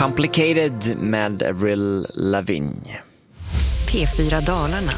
Complicated med Avril Lavigne. P4 Dalarna.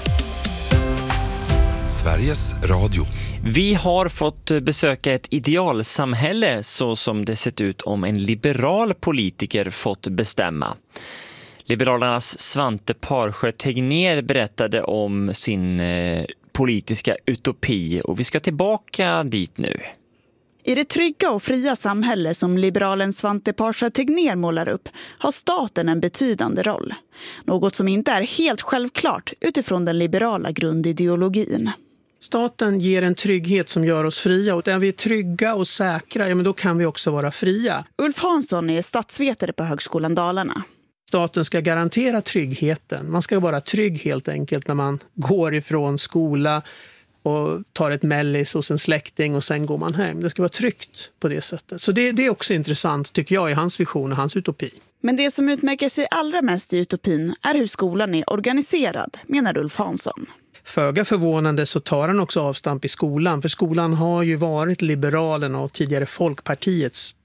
Sveriges Radio. Vi har fått besöka ett idealsamhälle så som det sett ut om en liberal politiker fått bestämma. Liberalernas Svante Parsjö Tegnér berättade om sin politiska utopi och vi ska tillbaka dit nu. I det trygga och fria samhälle som liberalen Svante Parsjö Tegnér målar upp har staten en betydande roll. Något som inte är helt självklart utifrån den liberala grundideologin. Staten ger en trygghet som gör oss fria, och där vi är trygga och säkra, ja, men då kan vi också vara fria. Ulf Hansson är statsvetare på Högskolan Dalarna. Staten ska garantera tryggheten. Man ska vara trygg helt enkelt när man går ifrån skola och tar ett mellis hos en släkting och sen går man hem. Det ska vara tryggt på det sättet. Så det är också intressant tycker jag i hans vision och hans utopi. Men det som utmärker sig allra mest i utopin är hur skolan är organiserad, menar Ulf Hansson. Föga förvånande så tar han också avstamp i skolan. För skolan har ju varit Liberalerna och tidigare Folkpartiets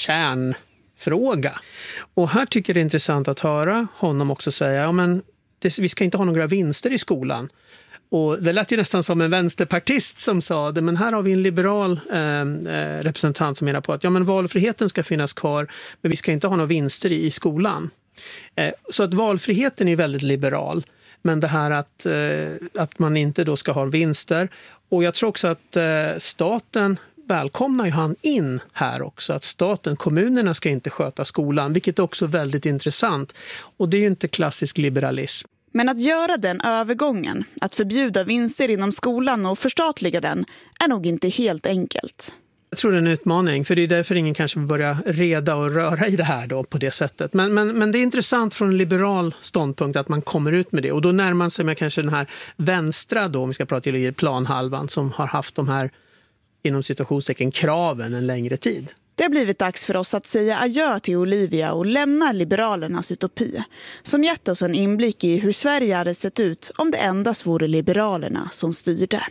kärnfråga. Och här tycker jag det är intressant att höra honom också säga, ja, men vi ska inte ha några vinster i skolan. Och det lät ju nästan som en vänsterpartist som sa det, men här har vi en liberal representant som menar på att ja, men valfriheten ska finnas kvar, men vi ska inte ha några vinster i skolan. Så att valfriheten är väldigt liberal, men det här att man inte då ska ha vinster. Och jag tror också att staten välkomnar ju han in här också, att kommunerna ska inte sköta skolan, vilket är också väldigt intressant. Och det är ju inte klassisk liberalism. Men att göra den övergången, att förbjuda vinster inom skolan och förstatliga den, är nog inte helt enkelt. Jag tror det är en utmaning, för det är därför ingen kanske vill börja reda och röra i det här då på det sättet. Men det är intressant från en liberal ståndpunkt att man kommer ut med det. Och då närmar man sig med kanske den här vänstra då, om vi ska prata i planhalvan, som har haft de här inom situationstecken kraven en längre tid. Det har blivit dags för oss att säga adjö till Olivia och lämna Liberalernas utopi, som gett oss en inblick i hur Sverige hade sett ut om det endast vore Liberalerna som styrde.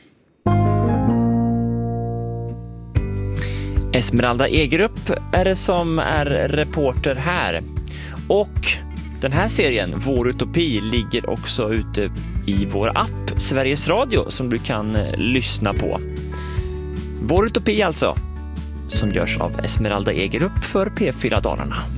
Esmeralda Egerup är det som är reporter här. Och den här serien, Vår utopi, ligger också ute i vår app Sveriges Radio som du kan lyssna på. Vår utopi alltså, som görs av Esmeralda Egerup för P4 Dalarna.